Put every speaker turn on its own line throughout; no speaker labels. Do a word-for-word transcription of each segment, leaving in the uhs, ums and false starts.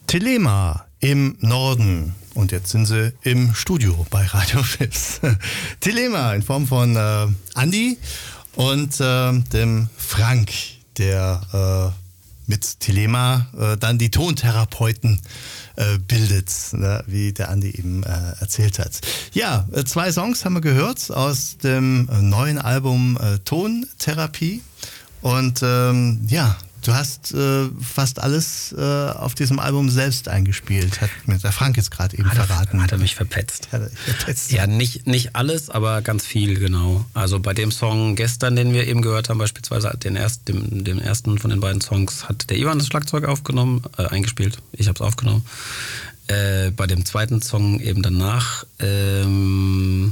Thelema im Norden. Und jetzt sind sie im Studio bei Radio Fips. Thelema in Form von äh, Andi und äh, dem Frank, der äh, mit Thelema äh, dann die Tontherapeuten äh, bildet, ne, wie der Andi eben äh, erzählt hat. Ja, äh, zwei Songs haben wir gehört aus dem äh, neuen Album äh, Tontherapie. Und ähm, ja, du hast äh, fast alles äh, auf diesem Album selbst eingespielt, hat mir der Frank jetzt gerade eben
hat er,
verraten.
Hat er mich verpetzt.
Hat er dich verpetzt.
Ja, nicht, nicht alles, aber ganz viel, genau. Also bei dem Song gestern, den wir eben gehört haben, beispielsweise den, erst, dem, dem ersten von den beiden Songs, hat der Ivan das Schlagzeug aufgenommen, äh, eingespielt. Ich habe es aufgenommen. Äh, bei dem zweiten Song eben danach ähm,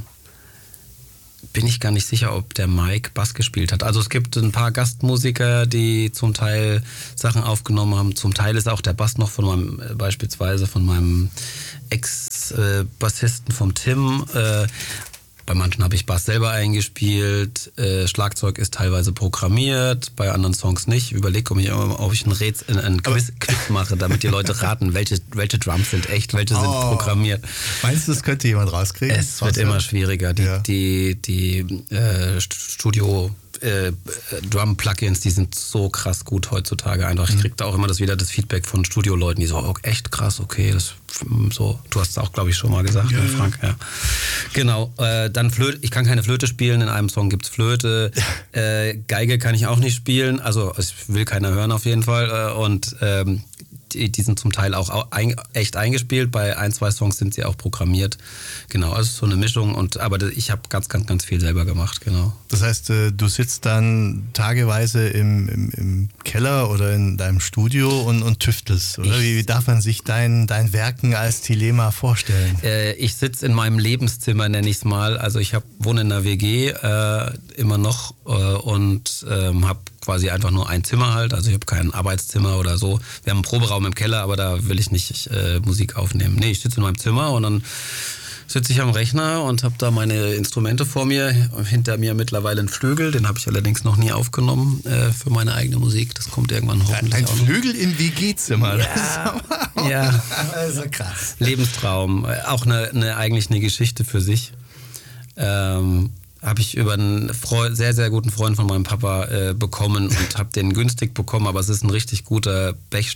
bin ich gar nicht sicher, ob der Mike Bass gespielt hat. Also es gibt ein paar Gastmusiker, die zum Teil Sachen aufgenommen haben. Zum Teil ist auch der Bass noch von meinem, äh, beispielsweise von meinem Ex-Bassisten vom Tim. Äh, bei manchen habe ich Bass selber eingespielt. Äh, Schlagzeug ist teilweise programmiert, bei anderen Songs nicht. Ich überlege, ob ich, ob ich ein, Rätsel, ein Quiz, Quiz mache, damit die Leute raten, welche, welche Drums sind echt, welche sind oh. programmiert.
Meinst du, das könnte jemand rauskriegen?
Es wird immer schwieriger. Die, ja. die, die äh, Studio äh, Drum-Plugins, die sind so krass gut heutzutage einfach. Ich kriege da auch immer das wieder das Feedback von Studioleuten, die so, oh, echt krass, okay, das so, du hast es auch, glaube ich, schon mal gesagt, ja, ne, Frank, ja. Genau, äh, dann Flöte, ich kann keine Flöte spielen, in einem Song gibt es Flöte, äh, Geige kann ich auch nicht spielen, also es will keiner hören auf jeden Fall, äh, und ähm, die, die sind zum Teil auch ein, echt eingespielt, bei ein, zwei Songs sind sie auch programmiert, genau, also so eine Mischung, und aber ich habe ganz, ganz, ganz viel selber gemacht, genau.
Das heißt, du sitzt dann tageweise im, im, im Keller oder in deinem Studio und, und tüftelst, oder? Wie, wie darf man sich dein, dein Werken als Thelema vorstellen?
Äh, ich sitze in meinem Lebenszimmer, nenne ich es mal, also ich hab, wohne in einer W G äh, immer noch äh, und äh, habe quasi einfach nur ein Zimmer halt, also ich habe kein Arbeitszimmer oder so. Wir haben einen Proberaum im Keller, aber da will ich nicht äh, Musik aufnehmen. Nee, ich sitze in meinem Zimmer und dann sitze ich am Rechner und habe da meine Instrumente vor mir. Hinter mir mittlerweile ein Flügel, den habe ich allerdings noch nie aufgenommen äh, für meine eigene Musik. Das kommt irgendwann hoffentlich
ein
auch noch.
Ein Flügel im W G-Zimmer.
Ja, ja.
Das ist ja krass.
Lebenstraum. Auch eine, eine, eigentlich eine Geschichte für sich. Ähm, habe ich über einen Freund, sehr, sehr guten Freund von meinem Papa äh, bekommen und habe den günstig bekommen, aber es ist ein richtig guter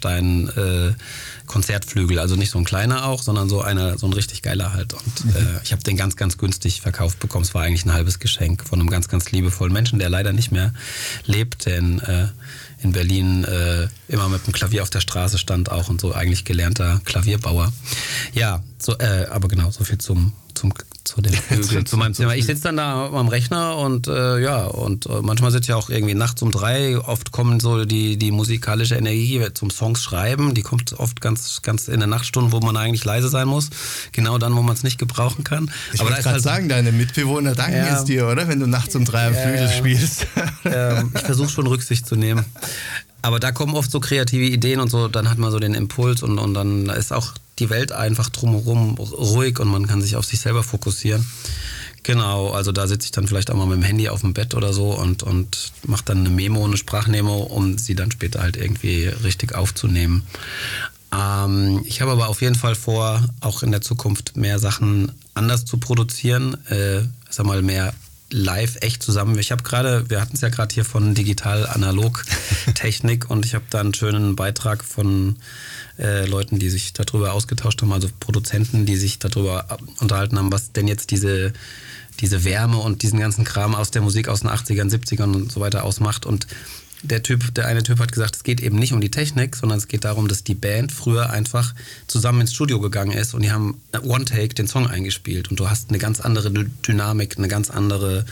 Bechstein-Konzertflügel, äh, also nicht so ein kleiner auch, sondern so einer, so ein richtig geiler halt. Und mhm. äh, ich habe den ganz, ganz günstig verkauft bekommen. Es war eigentlich ein halbes Geschenk von einem ganz, ganz liebevollen Menschen, der leider nicht mehr lebt, der in, äh, in Berlin äh, immer mit dem Klavier auf der Straße stand auch und so, eigentlich gelernter Klavierbauer. Ja, so, äh, aber genau, so viel zum zum zu dem Flügel, zu meinem Zimmer. Ich sitze dann da am Rechner und äh, ja, und äh, manchmal sitze ich auch irgendwie nachts um drei. Oft kommen so die, die musikalische Energie zum Songs schreiben. Die kommt oft ganz, ganz in den Nachtstunden, wo man eigentlich leise sein muss. Genau dann, wo man es nicht gebrauchen kann.
Ich wollte gerade
halt
sagen, deine Mitbewohner danken
ja,
es dir, oder? Wenn du nachts um drei am
äh,
Flügel spielst.
Äh, ich versuche schon Rücksicht zu nehmen. Aber da kommen oft so kreative Ideen und so, dann hat man so den Impuls und, und dann ist auch die Welt einfach drumherum ruhig und man kann sich auf sich selber fokussieren. Genau, also da sitze ich dann vielleicht auch mal mit dem Handy auf dem Bett oder so und, und mache dann eine Memo, eine Sprachmemo, um sie dann später halt irgendwie richtig aufzunehmen. Ähm, ich habe aber auf jeden Fall vor, auch in der Zukunft mehr Sachen anders zu produzieren, äh, sag mal mehr live echt zusammen. Ich habe gerade, wir hatten es ja gerade hier von Digital-Analog-Technik und ich habe da einen schönen Beitrag von äh, Leuten, die sich darüber ausgetauscht haben, also Produzenten, die sich darüber unterhalten haben, was denn jetzt diese, diese Wärme und diesen ganzen Kram aus der Musik aus den achtzigern, siebzigern und so weiter ausmacht. Und der Typ, der eine Typ hat gesagt, es geht eben nicht um die Technik, sondern es geht darum, dass die Band früher einfach zusammen ins Studio gegangen ist und die haben One Take den Song eingespielt und du hast eine ganz andere Dynamik, eine ganz andere,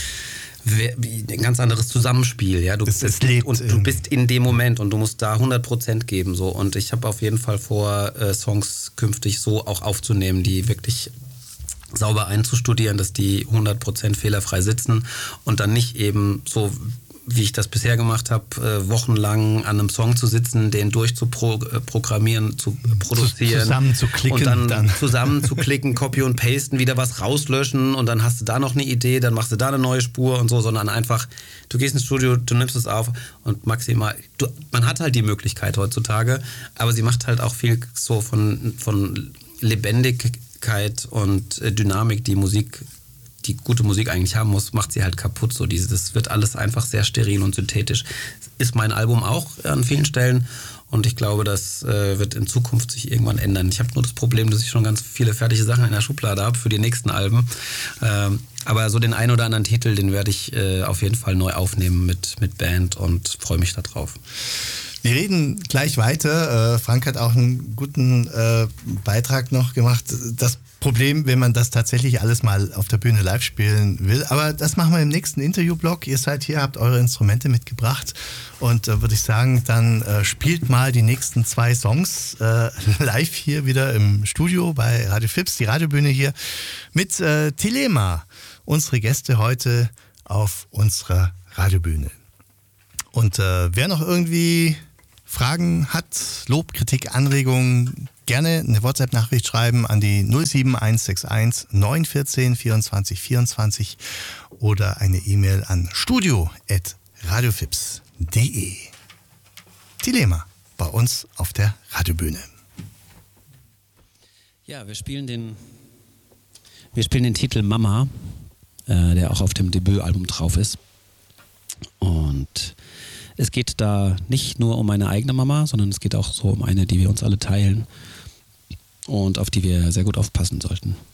ein ganz anderes Zusammenspiel, ja. Du,
das, das lebt
und du bist in dem Moment und du musst da hundert Prozent geben, so. Und ich habe auf jeden Fall vor, äh, Songs künftig so auch aufzunehmen, die wirklich sauber einzustudieren, dass die hundert Prozent fehlerfrei sitzen und dann nicht eben so wie ich das bisher gemacht habe, äh, wochenlang an einem Song zu sitzen, den durchzuprogrammieren, zu produzieren.
Zusammen zu klicken.
Und dann,
dann.
zusammen zu klicken, copy und pasten, wieder was rauslöschen und dann hast du da noch eine Idee, dann machst du da eine neue Spur und so, sondern einfach, du gehst ins Studio, du nimmst es auf und maximal, du, man hat halt die Möglichkeit heutzutage, aber sie macht halt auch viel so von, von Lebendigkeit und äh, Dynamik, die Musik die gute Musik eigentlich haben muss, macht sie halt kaputt. So dieses, das wird alles einfach sehr steril und synthetisch. Ist mein Album auch an vielen Stellen und ich glaube, das äh, wird in Zukunft sich irgendwann ändern. Ich habe nur das Problem, dass ich schon ganz viele fertige Sachen in der Schublade habe für die nächsten Alben. Ähm, aber so den einen oder anderen Titel, den werde ich äh, auf jeden Fall neu aufnehmen mit, mit Band und freue mich da drauf.
Wir reden gleich weiter. Äh, Frank hat auch einen guten äh, Beitrag noch gemacht. Das Problem, wenn man das tatsächlich alles mal auf der Bühne live spielen will. Aber das machen wir im nächsten Interviewblock. Ihr seid hier, habt eure Instrumente mitgebracht. Und äh, würde ich sagen, dann äh, spielt mal die nächsten zwei Songs äh, live hier wieder im Studio bei Radio Fips, die Radiobühne hier, mit äh, Thelema, unsere Gäste heute auf unserer Radiobühne. Und äh, wer noch irgendwie Fragen hat, Lob, Kritik, Anregungen, gerne eine WhatsApp-Nachricht schreiben an die null sieben eins sechs eins neun eins vier vierundzwanzig vierundzwanzig oder eine E-Mail an studio at radiofips punkt de. Thelema bei uns auf der Radiobühne.
Ja, wir spielen den, wir spielen den Titel Mama, äh, der auch auf dem Debütalbum drauf ist. Und es geht da nicht nur um meine eigene Mama, sondern es geht auch so um eine, die wir uns alle teilen und auf die wir sehr gut aufpassen sollten.